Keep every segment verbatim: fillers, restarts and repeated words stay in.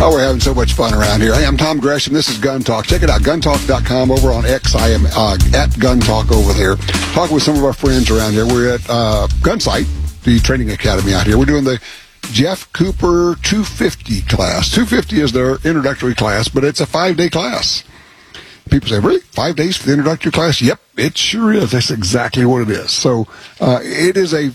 Oh, we're having so much fun around here. Hey, I'm Tom Gresham. This is Gun Talk. Check it out, gun talk dot com. Over on X, I am uh, at Gun Talk over there. Talking with some of our friends around here. We're at uh, Gunsight, the training academy out here. We're doing the Jeff Cooper two fifty class. two fifty is their introductory class, but it's a five-day class. People say, really? Five days for the introductory class? Yep, it sure is. That's exactly what it is. So uh, it is a,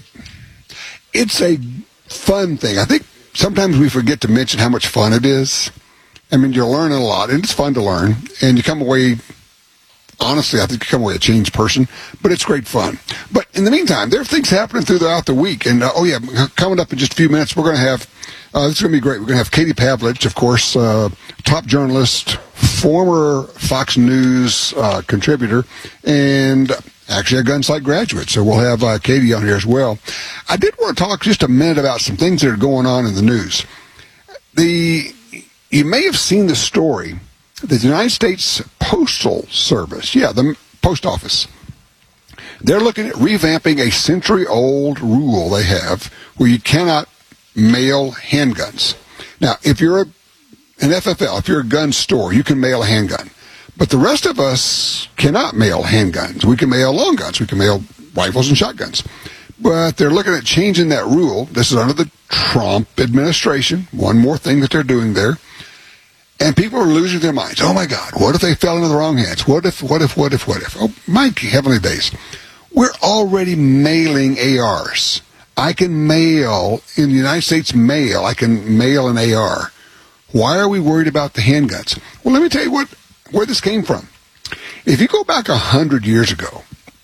it's a fun thing. I think sometimes we forget to mention how much fun it is. I mean, you're learning a lot, and it's fun to learn, and you come away, honestly, I think you come away a changed person, but it's great fun. But in the meantime, there are things happening throughout the week, and, uh, oh yeah, coming up in just a few minutes, we're going to have, uh, this is going to be great, we're going to have Katie Pavlich, of course, uh, top journalist, former Fox News uh, contributor, and actually a Gunsight graduate, so we'll have uh, Katie on here as well. I did want to talk just a minute about some things that are going on in the news. The You may have seen the story that the United States Postal Service, yeah, the post office, they're looking at revamping a century-old rule they have where you cannot mail handguns. Now, if you're a, an F F L, if you're a gun store, you can mail a handgun. But the rest of us cannot mail handguns. We can mail long guns. We can mail rifles and shotguns. But they're looking at changing that rule. This is under the Trump administration. One more thing that they're doing there. And people are losing their minds. Oh, my God, what if they fell into the wrong hands? What if, what if, what if, what if? Oh, my heavenly days. We're already mailing A Rs. I can mail, in the United States mail, I can mail an A R. Why are we worried about the handguns? Well, let me tell you what where this came from. If you go back a hundred years ago,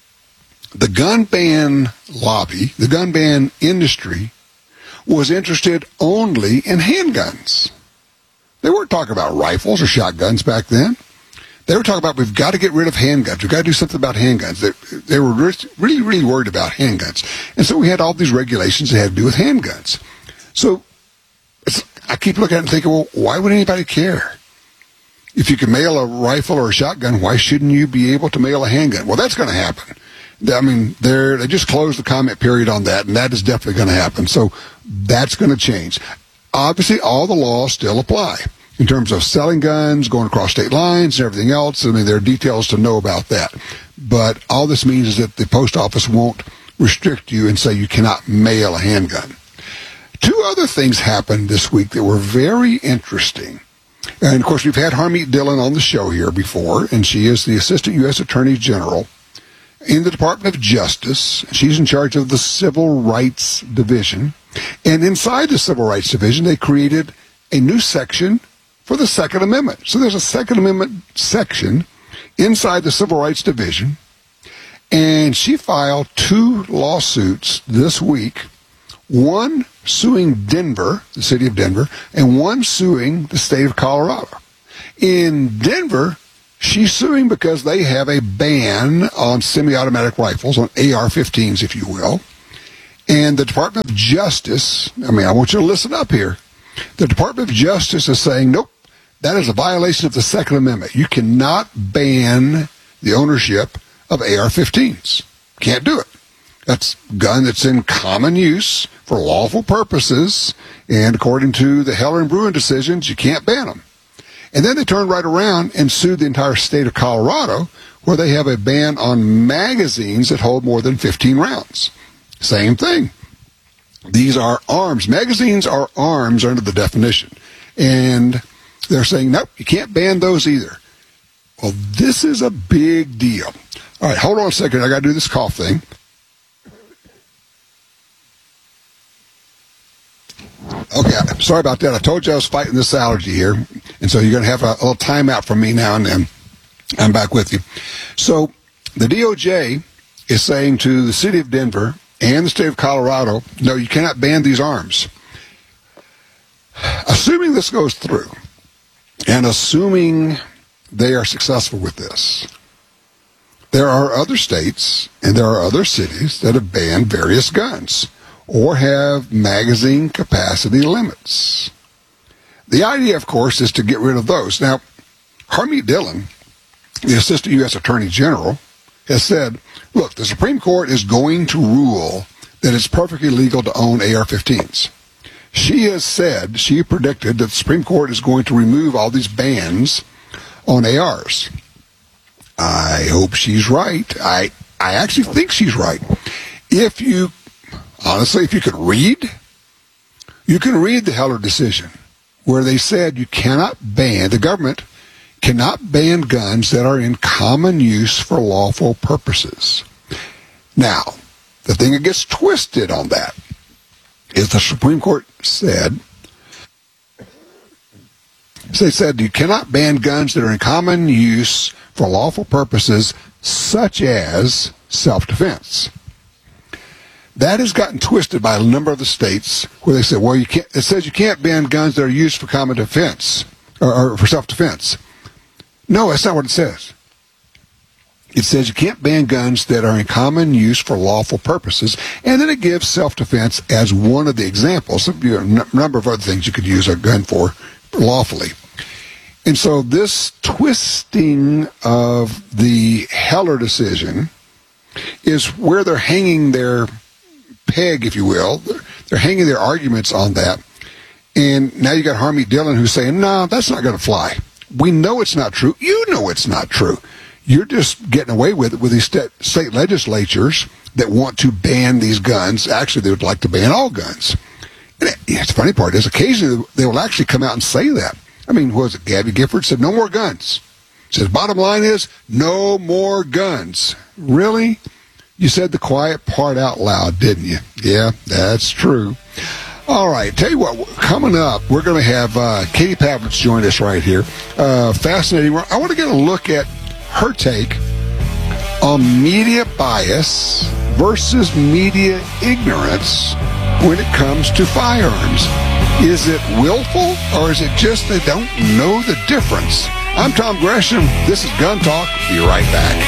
the gun ban lobby, the gun ban industry, was interested only in handguns. They weren't talking about rifles or shotguns back then. They were talking about, we've got to get rid of handguns. We've got to do something about handguns. They, they were really, really worried about handguns. And so we had all these regulations that had to do with handguns. So it's, I keep looking at it and thinking, well, why would anybody care? If you can mail a rifle or a shotgun, why shouldn't you be able to mail a handgun? Well, that's going to happen. I mean, they're, they just closed the comment period on that, and that is definitely going to happen. So that's going to change. Obviously, all the laws still apply in terms of selling guns, going across state lines, and everything else. I mean, there are details to know about that. But all this means is that the post office won't restrict you and say you cannot mail a handgun. Two other things happened this week that were very interesting. And, of course, we've had Harmeet Dillon on the show here before, and she is the Assistant U S Attorney General in the Department of Justice. She's in charge of the Civil Rights Division. And inside the Civil Rights Division, they created a new section for the Second Amendment. So there's a Second Amendment section inside the Civil Rights Division. And she filed two lawsuits this week, one suing Denver, the city of Denver, and one suing the state of Colorado. In Denver, she's suing because they have a ban on semi-automatic rifles, on A R fifteens, if you will. And the Department of Justice, I mean, I want you to listen up here. The Department of Justice is saying, nope, that is a violation of the Second Amendment. You cannot ban the ownership of A R fifteens. Can't do it. That's a gun that's in common use for lawful purposes, and according to the Heller and Bruin decisions, you can't ban them. And then they turned right around and sued the entire state of Colorado, where they have a ban on magazines that hold more than fifteen rounds. Same thing. These are arms. Magazines are arms under the definition. And they're saying, nope, you can't ban those either. Well, this is a big deal. All right, hold on a second. I got to do this cough thing. Okay, I'm sorry about that. I told you I was fighting this allergy here, and so you're going to have a, a little timeout from me now and then. I'm back with you. So the D O J is saying to the city of Denver and the state of Colorado, no, you cannot ban these arms. Assuming this goes through, and assuming they are successful with this, there are other states and there are other cities that have banned various guns or have magazine capacity limits. The idea, of course, is to get rid of those. Now, Harmeet Dillon, the Assistant U S Attorney General, has said, look, the Supreme Court is going to rule that it's perfectly legal to own A R fifteens. She has said, she predicted that the Supreme Court is going to remove all these bans on A Rs. I hope she's right. I, I actually think she's right. If you, honestly, if you could read, you can read the Heller decision where they said you cannot ban, the government cannot ban guns that are in common use for lawful purposes. Now, the thing that gets twisted on that is the Supreme Court said, so they said you cannot ban guns that are in common use for lawful purposes such as self-defense. That has gotten twisted by a number of the states where they said, well, you can't, it says you can't ban guns that are used for common defense or, or for self-defense. No, that's not what it says. It says you can't ban guns that are in common use for lawful purposes, and then it gives self-defense as one of the examples. There are a number of other things you could use a gun for lawfully. And so this twisting of the Heller decision is where they're hanging their peg, if you will. They're, they're hanging their arguments on that. And now you got Harmeet Dillon who's saying, no, that's not going to fly. We know it's not true. You know it's not true. You're just getting away with it with these st- state legislatures that want to ban these guns. Actually, they would like to ban all guns. And it, yeah, the funny part is occasionally they will actually come out and say that. I mean, what was it? Gabby Gifford said, no more guns. Says, bottom line is, no more guns. Really? You said the quiet part out loud, didn't you? Yeah, that's true. All right, tell you what, coming up, we're going to have uh, Katie Pavlich join us right here. Uh, fascinating. I want to get a look at her take on media bias versus media ignorance when it comes to firearms. Is it willful, or is it just they don't know the difference? I'm Tom Gresham. This is Gun Talk. Be right back.